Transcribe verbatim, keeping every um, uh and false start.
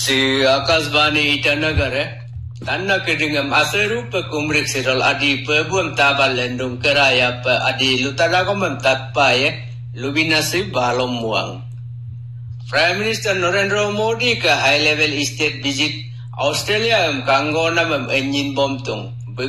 Si Akasbani Itanagara, Tanna Kedingam Aserupa Kumrik Siral Adi Perbuam Tabal Lendung Keraya Pa Adi Lutaragomam Tatpaya, Lubinasi Balom Muang. Prime Minister Narendra Modi ka high level state visit Australia am Kangona mam Enyin Bomtung.